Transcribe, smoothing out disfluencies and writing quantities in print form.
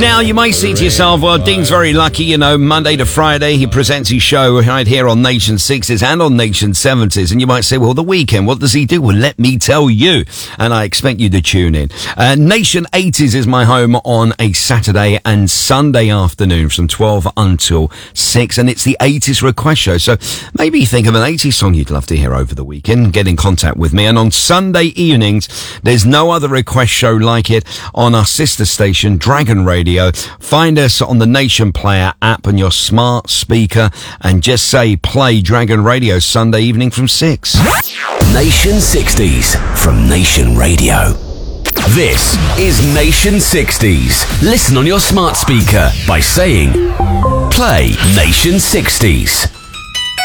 Now, you might say to yourself, well, Dean's very lucky, you know, Monday to Friday, he presents his show right here on Nation 60s and on Nation 70s. And you might say, well, the weekend, what does he do? Well, let me tell you. And I expect you to tune in. Nation 80s is my home on a Saturday and Sunday afternoon from 12 until 6. And it's the 80s request show. So maybe think of an 80s song you'd love to hear over the weekend. Get in contact with me. And on Sunday evenings, there's no other request show like it on our sister station, Dragon Radio. Find us on the Nation Player app on your smart speaker and just say play Dragon Radio Sunday evening from 6. Nation 60s from Nation Radio. This is Nation 60s. Listen on your smart speaker by saying play Nation 60s.